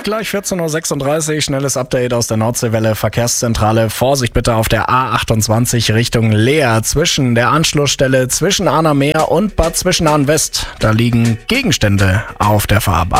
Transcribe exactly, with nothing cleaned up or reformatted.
Gleich vierzehn Uhr sechsunddreißig, schnelles Update aus der Nordseewelle Verkehrszentrale. Vorsicht bitte auf der A achtundzwanzig Richtung Leer. Zwischen der Anschlussstelle zwischen Arnhem Meer und Bad Zwischenahn West. Da liegen Gegenstände auf der Fahrbahn.